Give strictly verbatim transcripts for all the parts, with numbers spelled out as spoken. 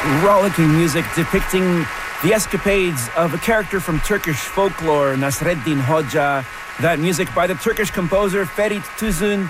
Rollicking music depicting the escapades of a character from Turkish folklore, Nasreddin Hoxha. That music by the Turkish composer Ferit Tuzun.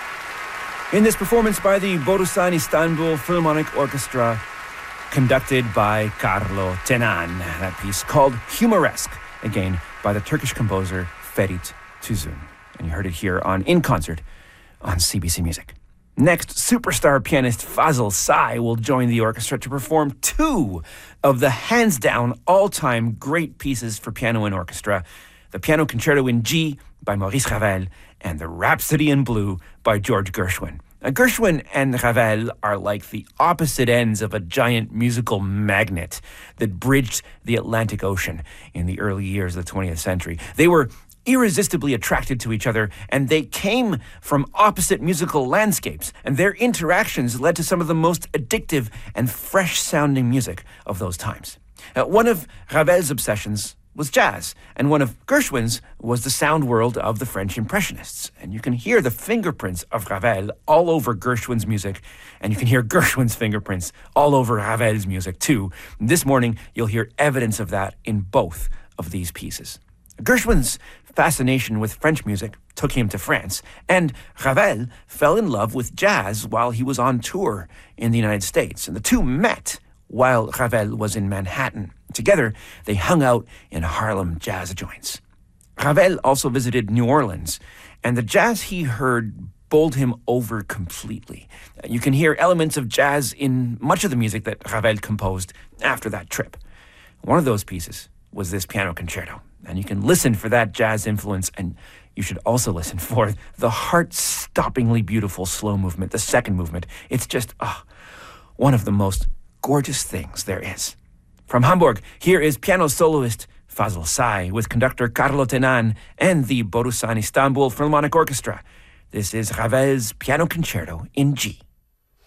In this performance by the Borusan Istanbul Philharmonic Orchestra, conducted by Carlo Tenan. That piece called Humoresque, again by the Turkish composer Ferit Tuzun. And you heard it here on In Concert on C B C Music. Next, superstar pianist Fazıl Say will join the orchestra to perform two of the hands-down all-time great pieces for piano and orchestra, the Piano Concerto in G by Maurice Ravel and the Rhapsody in Blue by George Gershwin. Now, Gershwin and Ravel are like the opposite ends of a giant musical magnet that bridged the Atlantic Ocean in the early years of the twentieth century. They were irresistibly attracted to each other, and they came from opposite musical landscapes, and their interactions led to some of the most addictive and fresh-sounding music of those times. Uh, one of Ravel's obsessions was jazz, and one of Gershwin's was the sound world of the French Impressionists. And you can hear the fingerprints of Ravel all over Gershwin's music, and you can hear Gershwin's fingerprints all over Ravel's music too. This morning, you'll hear evidence of that in both of these pieces. Gershwin's fascination with French music took him to France, and Ravel fell in love with jazz while he was on tour in the United States. And the two met while Ravel was in Manhattan. Together, they hung out in Harlem jazz joints. Ravel also visited New Orleans, and the jazz he heard bowled him over completely. You can hear elements of jazz in much of the music that Ravel composed after that trip. One of those pieces was this piano concerto. And you can listen for that jazz influence, and you should also listen for the heart-stoppingly beautiful slow movement, the second movement. It's just oh, one of the most gorgeous things there is. From Hamburg, here is piano soloist Fazıl Say with conductor Carlo Tenan and the Borusan Istanbul Philharmonic Orchestra. This is Ravel's Piano Concerto in G.